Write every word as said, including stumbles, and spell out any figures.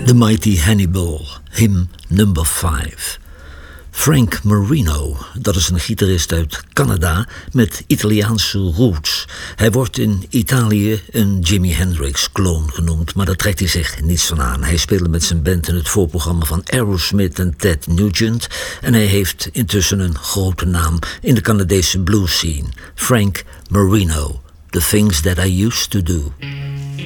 The Mighty Hannibal, hymn number five. Frank Marino, dat is een gitarist uit Canada met Italiaanse roots. Hij wordt in Italië een Jimi Hendrix-kloon genoemd, maar daar trekt hij zich niets van aan. Hij speelde met zijn band in het voorprogramma van Aerosmith en Ted Nugent en hij heeft intussen een grote naam in de Canadese blues scene. Frank Marino, The Things That I Used to Do.